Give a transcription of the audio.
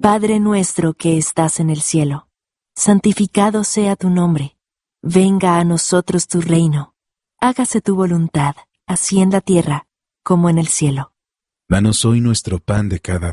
Padre nuestro que estás en el cielo, santificado sea tu nombre. Venga a nosotros tu reino. Hágase tu voluntad, así en la tierra como en el cielo. Danos hoy nuestro pan de cada